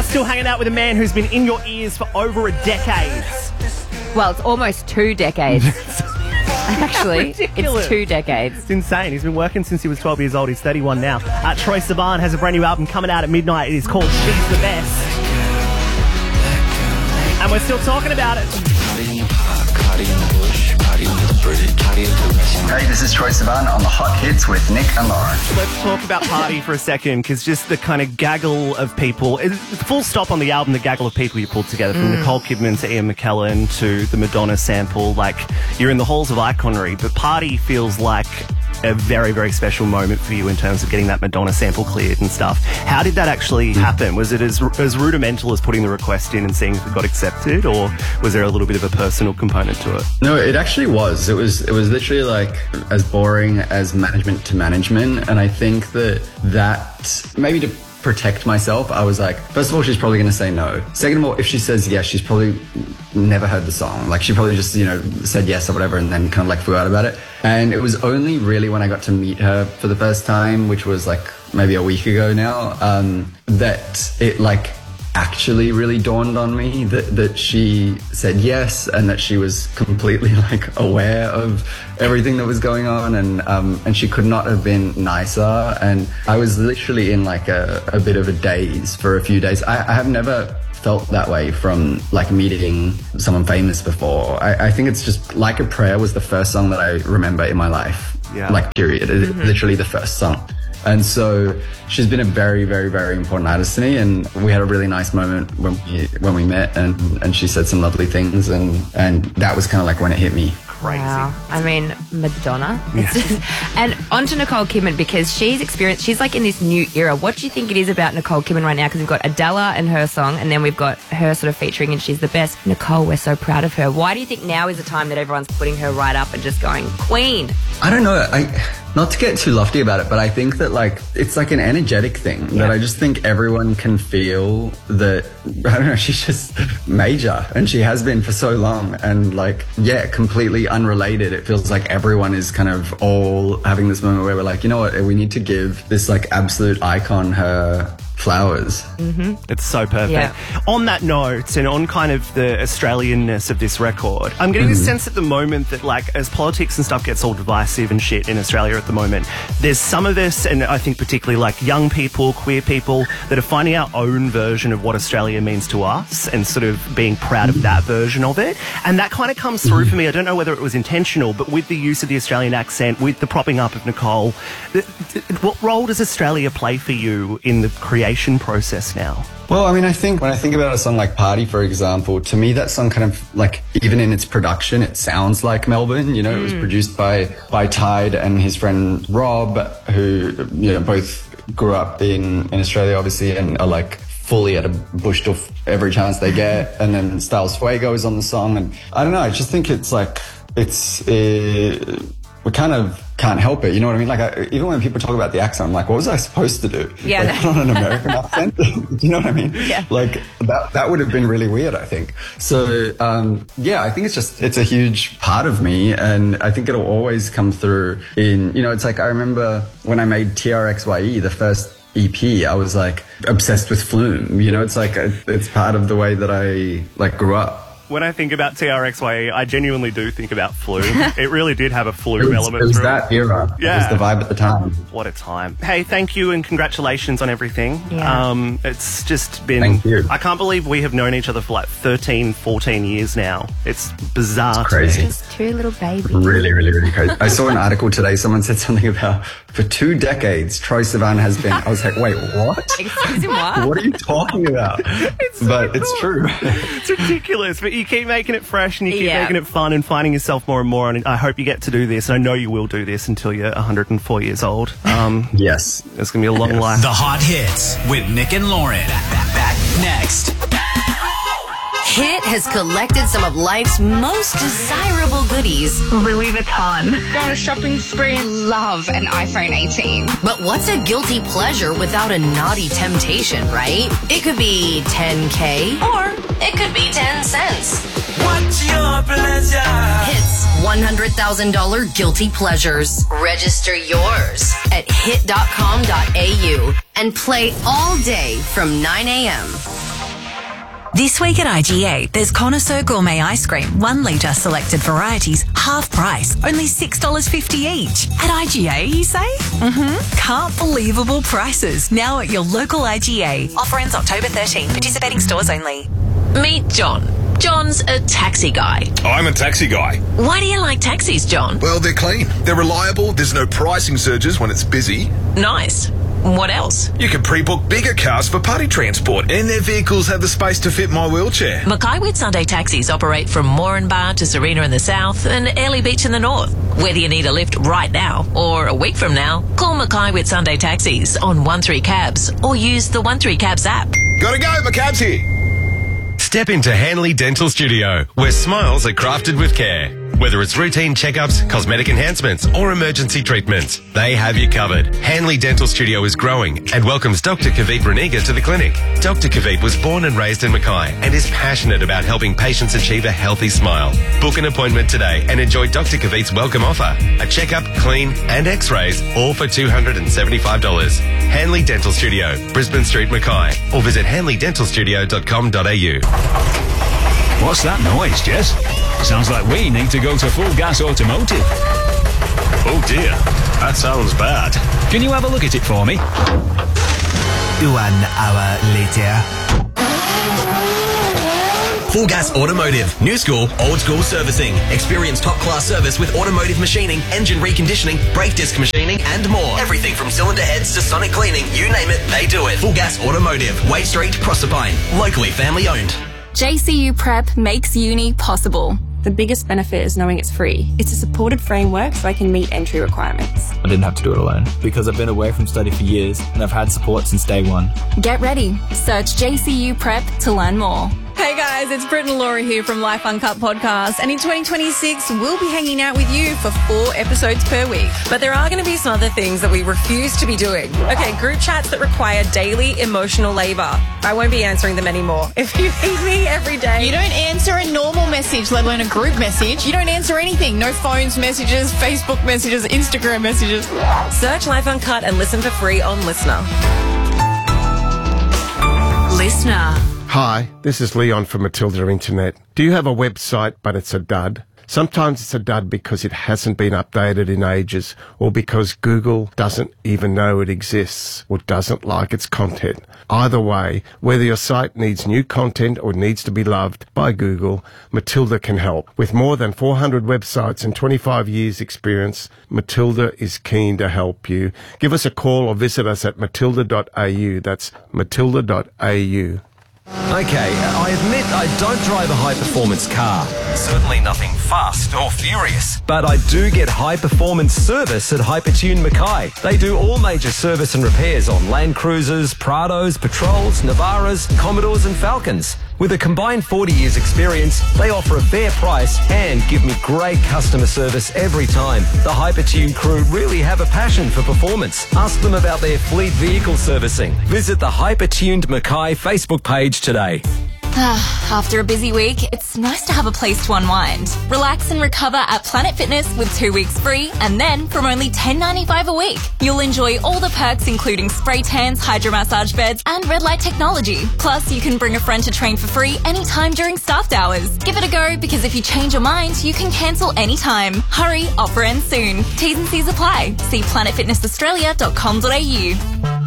still hanging out with a man who's been in your ears for over a decade. Well, it's almost 2 decades. Actually, it's 2 decades. It's insane. He's been working since he was 12 years old. He's 31 now. Troye Sivan has a brand new album coming out at midnight. It is called She's the Best. And we're still talking about it. Hey, this is Troye Sivan on the Hot Hits with Nick and Lauren. Let's talk about Party for a second, because just the kind of gaggle of people, full stop on the album, the gaggle of people you pulled together, from Nicole Kidman to Ian McKellen to the Madonna sample, like, you're in the halls of iconry, but Party feels like a very, very special moment for you in terms of getting that Madonna sample cleared and stuff. How did that actually happen? Was it as rudimental as putting the request in and seeing if it got accepted, or was there a little bit of a personal component to it? No, it actually was. It was literally like as boring as management to management, and I think that maybe to protect myself, I was like, first of all, she's probably going to say no. Second of all, if she says yes, she's probably never heard the song. Like, she probably just, said yes or whatever and then kind of like forgot about it. And it was only really when I got to meet her for the first time, which was like maybe a week ago now, that it like actually really dawned on me that she said yes, and that she was completely like aware of everything that was going on, and she could not have been nicer. And I was literally in like a bit of a daze for a few days. I have never felt that way from like meeting someone famous before. I think it's just Like a Prayer was the first song that I remember in my life. Yeah. Like, period. Literally the first song. And so she's been a very, very, very important artist to me, and we had a really nice moment when we met, and she said some lovely things, and that was kind of like when it hit me. Crazy. Wow. I mean, Madonna. It's just, and on to Nicole Kidman, because she's like in this new era. What do you think it is about Nicole Kidman right now? Because we've got Adela and her song, and then we've got her sort of featuring, and She's the Best. Nicole, we're so proud of her. Why do you think now is the time that everyone's putting her right up and just going, Queen? I don't know. Not to get too lofty about it, but I think that like it's like an energetic thing that I just think everyone can feel that, I don't know, she's just major, and she has been for so long, and like, completely unrelated. It feels like everyone is kind of all having this moment where we're like, you know what, we need to give this like absolute icon her flowers. It's so perfect. Yeah. On that note, and on kind of the Australianness of this record, I'm getting this sense at the moment that, like, as politics and stuff gets all divisive and shit in Australia at the moment, there's some of us, and I think particularly like young people, queer people, that are finding our own version of what Australia means to us and sort of being proud of that version of it. And that kind of comes through for me. I don't know whether it was intentional, but with the use of the Australian accent, with the propping up of Nicole, what role does Australia play for you in the creation process now? Well, I mean, I think when I think about a song like Party, for example, to me that song kind of like, even in its production, it sounds like Melbourne. It was produced by Tide and his friend Rob, who both grew up in Australia, obviously, and are like fully at a bush tuff every chance they get. And then Styles Fuego is on the song, and I don't know, I just think it's like we kind of can't help it, you know what I mean? Like, even when people talk about the accent, I'm like, what was I supposed to do? Yeah. Like, put on an American accent? You know what I mean? Yeah. Like, that would have been really weird, I think. So, I think it's a huge part of me, and I think it'll always come through in, it's like, I remember when I made TRXYE, the first EP, I was like obsessed with Flume, it's like, it's part of the way that I like grew up. When I think about TRXYE, I genuinely do think about Flume. It really did have a Flume element. It was through that era. Yeah. It was the vibe at the time. What a time. Hey, thank you and congratulations on everything. Yeah. It's just been... Thank you. I can't believe we have known each other for like 13, 14 years now. It's bizarre. It's crazy. Just 2 little babies. Really, really, really crazy. I saw an article today, someone said something about, for 2 decades, Troye Sivan has been... I was like, wait, what? Excuse me, what? What are you talking about? It's true. It's ridiculous, but you keep making it fresh and you keep making it fun and finding yourself more and more, and I hope you get to do this, and I know you will do this until you're 104 years old. Yes. It's going to be a long life. The Hot Hits with Nick and Lauren. Back next. Hit has collected some of life's most desirable goodies. Louis Vuitton. Go on a shopping spree. Love an iPhone 18. But what's a guilty pleasure without a naughty temptation, right? It could be $10K or it could be 10 cents. What's your pleasure? Hits $100,000 guilty pleasures. Register yours at hit.com.au and play all day from 9 a.m. This week at IGA, there's Connoisseur Gourmet Ice Cream, 1 litre selected varieties, half price, only $6.50 each. At IGA, you say? Can't believable prices, now at your local IGA. Offer ends October 13, participating stores only. Meet John. John's a taxi guy. I'm a taxi guy. Why do you like taxis, John? Well, they're clean. They're reliable. There's no pricing surges when it's busy. Nice. What else? You can pre-book bigger cars for party transport, and their vehicles have the space to fit my wheelchair. Mackay Whitsunday taxis operate from Moranbah to Serena in the south and Airlie Beach in the north. Whether you need a lift right now or a week from now, call Mackay Whitsunday taxis on 13 Cabs or use the 13 Cabs app. Gotta go, my cab's here. Step into Hanley Dental Studio, where smiles are crafted with care. Whether it's routine checkups, cosmetic enhancements, or emergency treatments, they have you covered. Hanley Dental Studio is growing and welcomes Dr. Kavit Reniga to the clinic. Dr. Kavit was born and raised in Mackay and is passionate about helping patients achieve a healthy smile. Book an appointment today and enjoy Dr. Kavit's welcome offer. A checkup, clean, and x-rays, all for $275. Hanley Dental Studio, Brisbane Street, Mackay, or visit hanleydentalstudio.com.au. What's that noise, Jess? Sounds like we need to go to Full Gas Automotive. Oh dear, that sounds bad. Can you have a look at it for me? 1 hour later. Full Gas Automotive. New school, old school servicing. Experience top-class service with automotive machining, engine reconditioning, brake disc machining, and more. Everything from cylinder heads to sonic cleaning. You name it, they do it. Full Gas Automotive. Wade Street, Proserpine. Locally family owned. JCU Prep makes uni possible. The biggest benefit is knowing it's free. It's a supported framework so I can meet entry requirements. I didn't have to do it alone because I've been away from study for years and I've had support since day one. Get ready. Search JCU Prep to learn more. Hey guys, it's Britt and Laura here from Life Uncut Podcast, and in 2026 we'll be hanging out with you for 4 episodes per week. But there are going to be some other things that we refuse to be doing. Okay, group chats that require daily emotional labour. I won't be answering them anymore. If you need me every day. You don't answer a normal message, let alone a group message. You don't answer anything. No phones messages, Facebook messages, Instagram messages. Search Life Uncut and listen for free on Listener. Listener. Hi, this is Leon from Matilda Internet. Do you have a website but it's a dud? Sometimes it's a dud because it hasn't been updated in ages, or because Google doesn't even know it exists or doesn't like its content. Either way, whether your site needs new content or needs to be loved by Google, Matilda can help. With more than 400 websites and 25 years experience, Matilda is keen to help you. Give us a call or visit us at matilda.au. That's matilda.au. Okay, I admit I don't drive a high-performance car. Certainly nothing fast or furious. But I do get high-performance service at Hypertune Mackay. They do all major service and repairs on Land Cruisers, Prados, Patrols, Navaras, Commodores and Falcons. With a combined 40 years experience, they offer a fair price and give me great customer service every time. The Hypertune crew really have a passion for performance. Ask them about their fleet vehicle servicing. Visit the Hypertuned Mackay Facebook page today. After a busy week, it's nice to have a place to unwind. Relax and recover at Planet Fitness with 2 weeks free, and then from only $10.95 a week, you'll enjoy all the perks including spray tans, hydro massage beds, and red light technology. Plus, you can bring a friend to train for free anytime during staffed hours. Give it a go, because if you change your mind, you can cancel anytime. Hurry, offer ends soon. T's and C's apply. See planetfitnessaustralia.com.au.